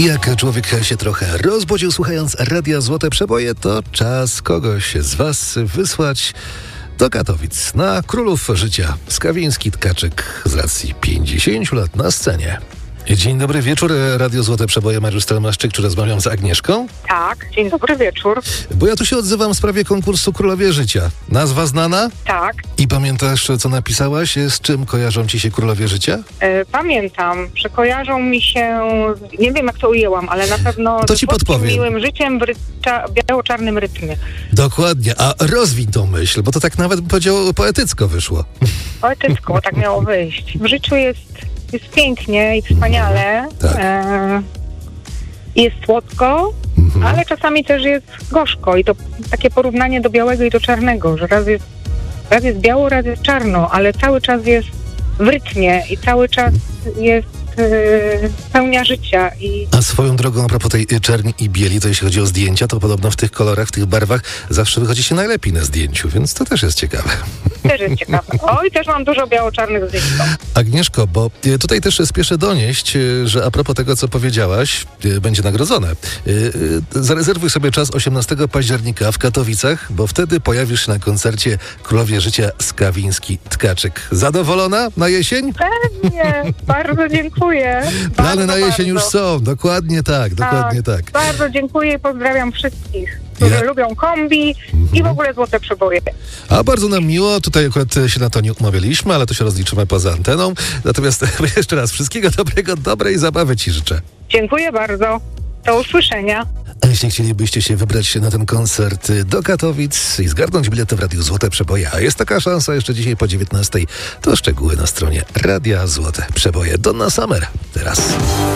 Jak człowiek się trochę rozbudził słuchając Radia Złote Przeboje, to czas kogoś z Was wysłać do Katowic na Królów Życia. Skawiński Tkaczyk z racji 50 lat na scenie. Dzień dobry wieczór, Radio Złote Przeboje, Mariusz Stelmaszczyk, czy rozmawiam z Agnieszką? Tak, dzień dobry wieczór. Bo ja tu się odzywam w sprawie konkursu Królowie Życia. Nazwa znana? Tak. I pamiętasz, co napisałaś? Z czym kojarzą Ci się Królowie Życia? Pamiętam, że kojarzą mi się, nie wiem jak to ujęłam, ale na pewno to ci podpowiem. Miłym życiem w biało-czarnym rytmie. Dokładnie, a rozwiń tą myśl, bo to tak nawet bym powiedział poetycko wyszło. Poetycko, tak miało wyjść. W życiu jest pięknie i wspaniale. Tak. Jest słodko, ale czasami też jest gorzko. I to takie porównanie do białego i do czarnego, że raz jest biało, raz jest czarno, ale cały czas jest w rytmie i cały czas jest pełnia życia. A swoją drogą, a propos tej czerni i bieli, to jeśli chodzi o zdjęcia, to podobno w tych kolorach, w tych barwach zawsze wychodzi się najlepiej na zdjęciu, więc to też jest ciekawe. Też jest ciekawe. Oj, też mam dużo biało-czarnych zdjęć. Agnieszko, bo tutaj też spieszę donieść, że a propos tego, co powiedziałaś, będzie nagrodzone. Zarezerwuj sobie czas 18 października w Katowicach, bo wtedy pojawisz się na koncercie Królowie Życia Skawiński Tkaczyk. Zadowolona na jesień? Pewnie, bardzo dziękuję. Plany na jesień już są, dokładnie tak. Bardzo dziękuję i pozdrawiam wszystkich, którzy lubią kombi i w ogóle Złote Przeboje. A bardzo nam miło, tutaj akurat się na to nie umawialiśmy, ale to się rozliczymy poza anteną. Natomiast jeszcze raz wszystkiego dobrego, dobrej zabawy Ci życzę. Dziękuję bardzo. Do usłyszenia. A jeśli chcielibyście się wybrać na ten koncert do Katowic i zgarnąć bilety w Radiu Złote Przeboje, a jest taka szansa jeszcze dzisiaj po 19:00, to szczegóły na stronie Radia Złote Przeboje. Donna Summer teraz.